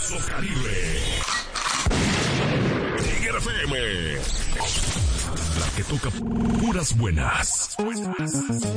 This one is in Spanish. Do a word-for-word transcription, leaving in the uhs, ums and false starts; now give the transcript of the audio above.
Caribe. Tiger F M. La que toca puras buenas.